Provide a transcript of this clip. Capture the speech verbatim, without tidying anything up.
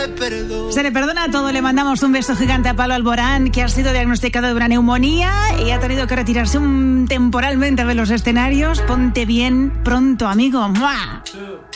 Se le perdona todo, le mandamos un beso gigante a Pablo Alborán, que ha sido diagnosticado de una neumonía y ha tenido que retirarse un, temporalmente de los escenarios. Ponte bien pronto, amigo. ¡Mua!